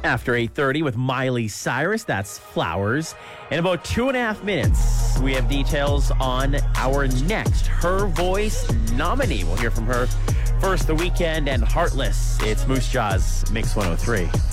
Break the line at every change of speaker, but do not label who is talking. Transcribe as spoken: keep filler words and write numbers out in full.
After eight thirty with Miley Cyrus, that's Flowers. In about two and a half minutes, we have details on our next Her Voice nominee. We'll hear from her. First, The Weeknd and Heartless. It's Moose Jaw's Mix one oh three.